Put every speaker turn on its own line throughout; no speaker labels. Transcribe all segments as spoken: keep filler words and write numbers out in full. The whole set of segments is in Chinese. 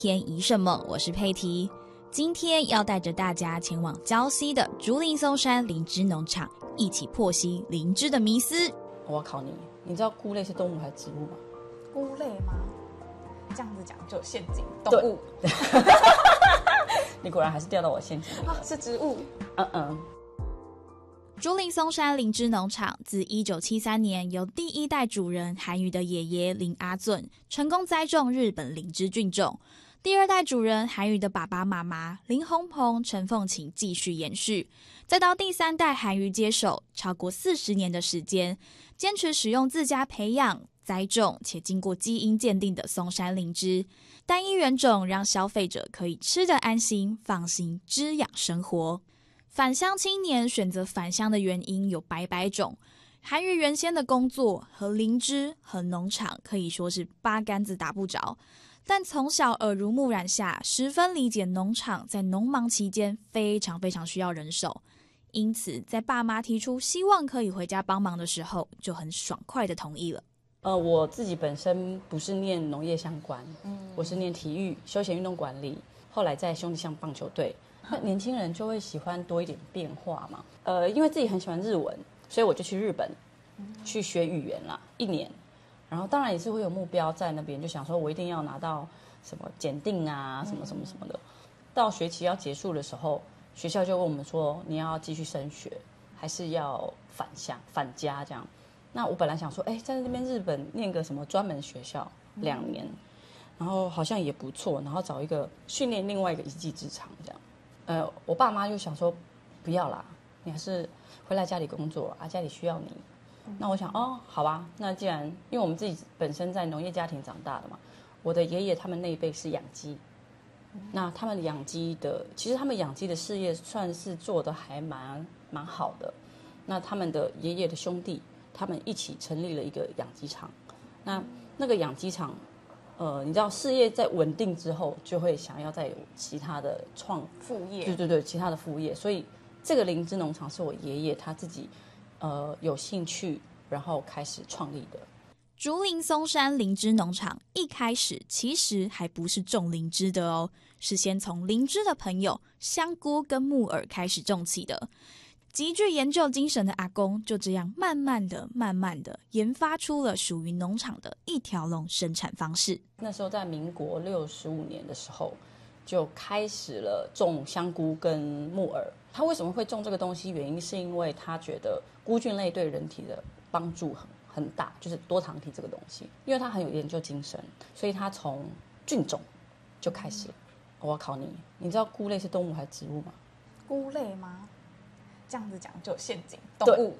天宜什么？我是佩提，今天要带着大家前往礁溪的竹林松山灵芝农场，一起破析灵芝的迷思。
我要考你，你知道菇类是动物还是植物吗？
菇类吗？这样子讲就有陷阱，动物。
你果然还是掉到我陷阱里了。
啊，是植物。
嗯嗯。
竹林松山灵芝农场自一九七三年由第一代主人韩愈的爷爷林阿尊成功栽种日本灵芝菌种，第二代主人韩愈的爸爸妈妈林鸿鹏、陈凤琴继续延续，再到第三代韩愈接手，超过四十年的时间，坚持使用自家培养、栽种且经过基因鉴定的松山灵芝，单一原种让消费者可以吃得安心、放心滋养生活。返乡青年选择返乡的原因有百百种，韩愈原先的工作和灵芝和农场可以说是八竿子打不着，但从小耳濡目染下，十分理解农场在农忙期间非常非常需要人手，因此在爸妈提出希望可以回家帮忙的时候，就很爽快的同意了。
呃，我自己本身不是念农业相关，嗯，我是念体育、休闲运动管理，后来在兄弟象棒球队。那年轻人就会喜欢多一点变化嘛，呃，因为自己很喜欢日文，所以我就去日本去学语言啦，一年。然后当然也是会有目标在那边，就想说我一定要拿到什么检定啊，什么什么什么的。到学期要结束的时候，学校就问我们说，你要继续升学，还是要返乡返家这样？那我本来想说，哎，在那边日本念个什么专门学校两年，然后好像也不错，然后找一个训练另外一个一技之长这样。呃，我爸妈就想说，不要啦，你还是回来家里工作啊，家里需要你。那我想，哦，好吧，那既然因为我们自己本身在农业家庭长大的嘛，我的爷爷他们那一辈是养鸡，那他们养鸡的，其实他们养鸡的事业算是做的还蛮蛮好的。那他们的爷爷的兄弟，他们一起成立了一个养鸡场。那那个养鸡场。呃，你知道事业在稳定之后，就会想要再有其他的创
副业，
对对对，其他的副业。所以这个灵芝农场是我爷爷他自己呃有兴趣，然后开始创立的。
竹林松山灵芝农场一开始其实还不是种灵芝的哦，是先从灵芝的朋友香菇跟木耳开始种起的。极具研究精神的阿公就这样慢慢的、慢慢的研发出了属于农场的一条龙生产方式。
那时候在民国六十五年的时候，就开始了种香菇跟木耳。他为什么会种这个东西？原因是因为他觉得菇菌类对人体的帮助很很大，就是多糖体这个东西，因为他很有研究精神，所以他从菌种就开始了。我要考你，你知道菇类是动物还是植物吗？
菇类吗？这样子讲就有陷阱，动物。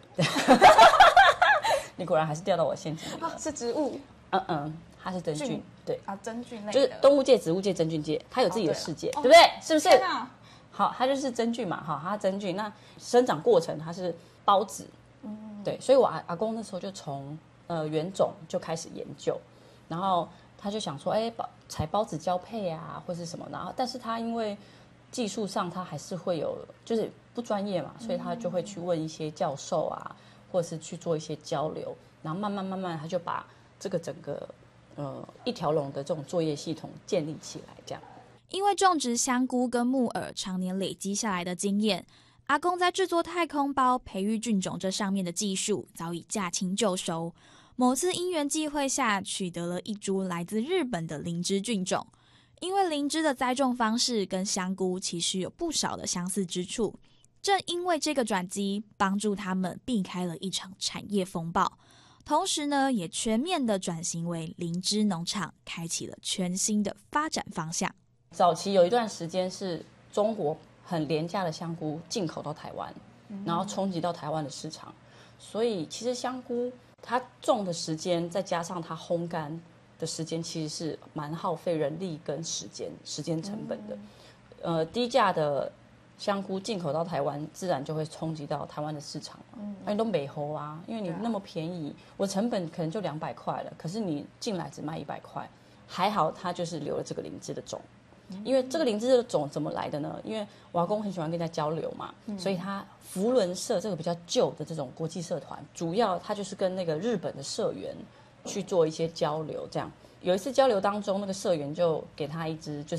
你果然还是掉到我陷阱里了。
啊，是植物。
嗯嗯，它是真菌，对
啊，真菌类的，
就是动物界、植物界、真菌界，它有自己的世界，
哦、
对不对？是不是？
天啊！
好，它就是真菌嘛，哈，它真菌。那生长过程它是孢子，嗯，对，所以我阿阿公那时候就从呃原种就开始研究，然后他就想说，哎，采孢子交配啊，或是什么，然后但是他因为技术上他还是会有，就是不专业嘛，所以他就会去问一些教授啊，或者是去做一些交流，然后慢慢慢慢他就把这个整个呃一条龙的这种作业系统建立起来，这样。
因为种植香菇跟木耳常年累积下来的经验，阿公在制作太空包、培育菌种这上面的技术早已驾轻就熟。某次因缘际会下，取得了一株来自日本的灵芝菌种。因为灵芝的栽种方式跟香菇其实有不少的相似之处，正因为这个转机，帮助他们避开了一场产业风暴，同时呢，也全面的转型为灵芝农场，开启了全新的发展方向。
早期有一段时间是中国很廉价的香菇进口到台湾，然后冲击到台湾的市场，所以其实香菇它种的时间再加上它烘干的时间其实是蛮耗费人力跟时间时间成本的，呃，低价的香菇进口到台湾，自然就会冲击到台湾的市场嘛。嗯，那你都美猴啊，因为你那么便宜，我成本可能就两百块了，可是你进来只卖一百块，还好它就是留了这个灵芝的种。因为这个灵芝的种怎么来的呢？因为我阿公很喜欢跟人家交流嘛，嗯、所以他福伦社这个比较旧的这种国际社团，主要他就是跟那个日本的社员去做一些交流，这样。 有一次交流当中，那个社员就给他一支就是